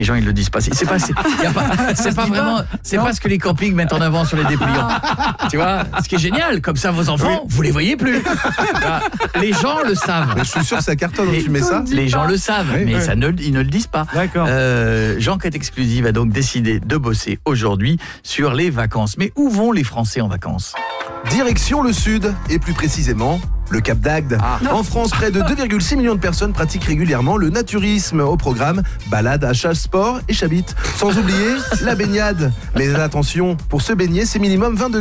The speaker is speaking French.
Les gens, ils le disent pas. C'est pas vraiment, c'est pas ce que les campings mettent en avant sur les dépliants. Tu vois, ce qui est génial, comme ça vos enfants, vous les voyez plus. Les gens le savent. Mais je suis sûr que ça cartonne quand tu mets ça. Les gens le savent, mais ils ne le disent pas. D'accord. Jean-Quête Exclusive a donc décidé de bosser aujourd'hui sur les vacances. Mais où vont les Français en vacances ? Direction le sud, et plus précisément le Cap d'Agde. En France, près de 2,6 millions de personnes pratiquent régulièrement le naturisme. Au programme, balade, achat, sport et chabit. Sans oublier la baignade. Mais attention, pour se baigner, c'est minimum 22